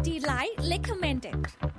Delight Recommended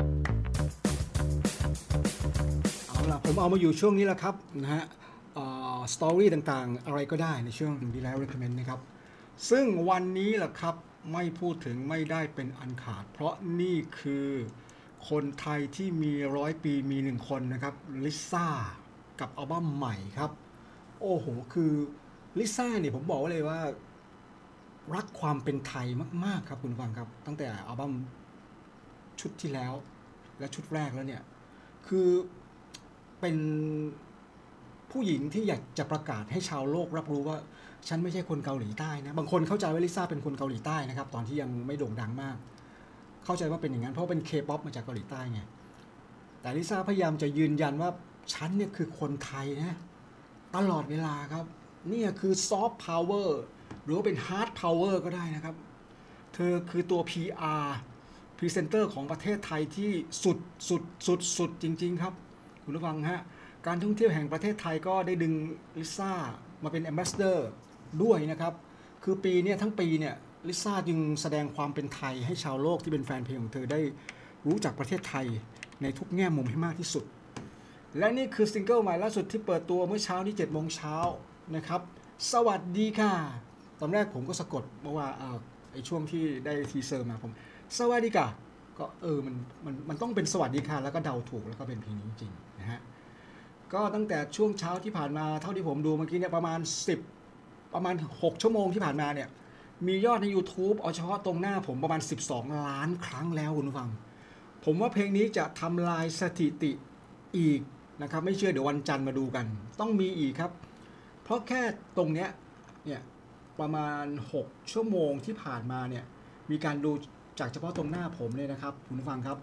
เอาล่ะผมเอามาอยู่ช่วงนี้แล้วครับนะฮะสตอรี่ต่างๆอะไรก็ได้ในช่วง Delight Recommend นะครับซึ่งวันนี้แหละครับไม่พูดถึงไม่ได้เป็นอันขาดเพราะนี่คือคนไทยที่มี100 ปีมี1คนนะครับลิซ่ากับอัลบั้มใหม่ครับโอ้โหคือลิซ่าเนี่ยผมบอกไว้เลยว่ารักความเป็นไทยมากๆครับคุณฟังครับตั้งแต่อัลบั้มชุดที่แล้วและชุดแรกแล้วเนี่ยคือเป็นผู้หญิงที่อยากจะประกาศให้ชาวโลกรับรู้ว่าฉันไม่ใช่คนเกาหลีใต้นะบางคนเข้าใจว่าลิซ่าเป็นคนเกาหลีใต้นะครับตอนที่ยังไม่โด่งดังมากเข้าใจว่าเป็นอย่างนั้นเพราะเป็นเคป๊อปมาจากเกาหลีใต้ไงแต่ลิซ่าพยายามจะยืนยันว่าฉันเนี่ยคือคนไทยนะตลอดเวลาครับนี่คือซอฟต์พาวเวอร์หรือว่าเป็นฮาร์ดพาวเวอร์ก็ได้นะครับเธอคือตัว PR พรีเซนเตอร์ของประเทศไทยที่สุดจริงๆครับคุณผู้ฟังฮะการท่องเที่ยวแห่งประเทศไทยก็ได้ดึงลิซ่ามาเป็นแอมบาสเดอร์ด้วยนะครับคือปีนี้ทั้งปีเนี่ยลิซ่าจึงแสดงความเป็นไทยให้ชาวโลกที่เป็นแฟนเพลงของเธอได้รู้จักประเทศไทยในทุกแง่มุมให้มากที่สุดและนี่คือซิงเกิลใหม่ล่าสุดที่เปิดตัวเมื่อเช้านี้ 7 โมงเช้านะครับสวัสดีค่ะตอนแรกผมก็สะกดเพราะว่าไอช่วงที่ได้ทีเซอร์มาผมสวัสดีค่ะก็มันต้องเป็นสวัสดีค่ะแล้วก็เดาถูกแล้วก็เป็นเพลงนี้จริงๆนะฮะก็ตั้งแต่ช่วงเช้าที่ผ่านมาเท่าที่ผมดูเมื่อกี้เนี่ยประมาณ6 ชั่วโมงที่ผ่านมาเนี่ยมียอดใน YouTube เอาเฉพาะตรงหน้าผมประมาณ12 ล้านครั้งแล้วคุณผู้ฟังผมว่าเพลงนี้จะทำลายสถิติอีกนะครับไม่เชื่อเดี๋ยววันจันทร์มาดูกันต้องมีอีกครับเพราะแค่ตรงเนี้ยเนี่ยประมาณ6 ชั่วโมงที่ผ่านมาเนี่ยมีการดูจากเฉพาะตรงหน้าผมเลยนะครับคุณผู้ฟังครับ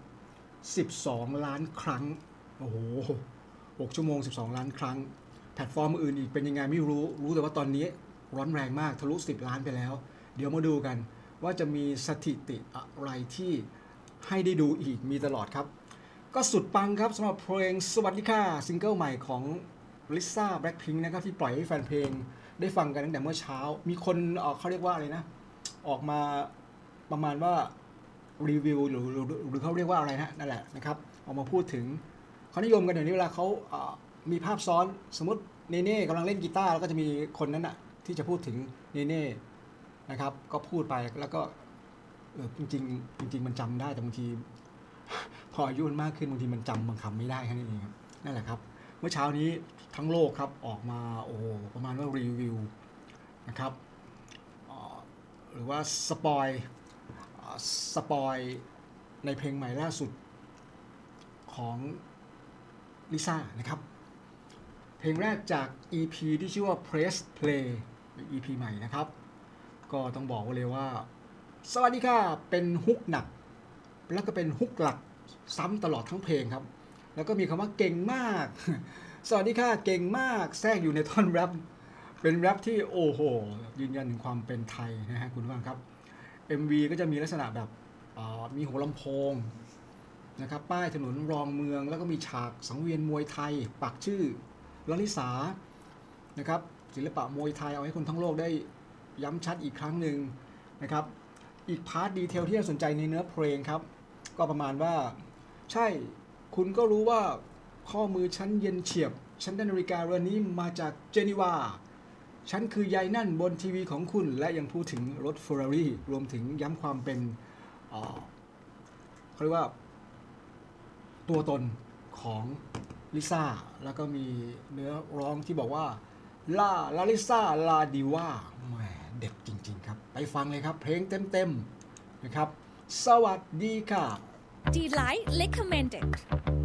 12 ล้านครั้งโอ้โห6 ชั่วโมง12 ล้านครั้งแพลตฟอร์มอื่นอีกเป็นยังไงไม่รู้แต่ว่าตอนนี้ร้อนแรงมากทะลุ10 ล้านไปแล้วเดี๋ยวมาดูกันว่าจะมีสถิติอะไรที่ให้ได้ดูอีกมีตลอดครับก็สุดปังครับสำหรับเพลงสวัสดีค่ะซิงเกิลใหม่ของลิซ่าแบล็คพิงค์นะครับที่ปล่อยให้แฟนเพลงได้ฟังกันตั้งแต่เมื่อเช้ามีคนเขาเรียกว่าอะไรนะออกมาประมาณว่ารีวิวหรือเขาเรียกว่าอะไรนั่นแหละนะครับออกมาพูดถึงเขานิยมกันเดี๋ยวนี้เวลาเขามีภาพซ้อนสมมติเนเน่กำลังเล่นกีตาร์แล้วก็จะมีคนนั้นน่ะที่จะพูดถึงเนเน่นะครับก็พูดไปแล้วก็จริงมันจำได้แต่บางทีพออายุมันมากขึ้นบางทีมันจำบางคำไม่ได้แค่นั้นเองครับนั่นแหละครับเมื่อเช้านี้ทั้งโลกครับออกมาโอ้ประมาณว่ารีวิวนะครับหรือว่าสปอยในเพลงใหม่ล่าสุดของลิซ่านะครับเพลงแรกจาก EP ที่ชื่อว่า Press Play เป็น EP ใหม่นะครับก็ต้องบอกเลยว่าสวัสดีค่ะเป็นฮุกหนักแล้วก็เป็นฮุกหลักซ้ำตลอดทั้งเพลงครับแล้วก็มีคำว่าเก่งมากสวัสดีค่ะเก่งมากแทรกอยู่ในท่อนแรปเป็นแรปที่โอ้โหยืนยันถึงความเป็นไทยนะฮะคุณผู้ฟังครับ MV ก็จะมีลักษณะแบบมีหัวลำโพงนะครับป้ายถนนรองเมืองแล้วก็มีฉากสังเวียนมวยไทยปักชื่อลลิสานะครับศิลปะมวยไทยเอาให้คนทั้งโลกได้ย้ำชัดอีกครั้งหนึ่งนะครับอีกพาร์ทดีเทลที่น่าสนใจในเนื้อเพลงครับก็ประมาณว่าใช่คุณก็รู้ว่าข้อมือฉันเย็นเฉียบฉันได้นาฬิกาเรือนนี้มาจากเจนีวาฉันคือยายนั่นบนทีวีของคุณและยังพูดถึงรถเฟอร์รารี่รวมถึงย้ำความเป็นเขาเรียกว่าตัวตนของลิซ่าแล้วก็มีเนื้อร้องที่บอกว่าลาลิซ่าลาดิว่าแหมเด็ดจริงๆครับไปฟังเลยครับเพลงเต็มๆนะครับสวัสดีค่ะ Delight Recommended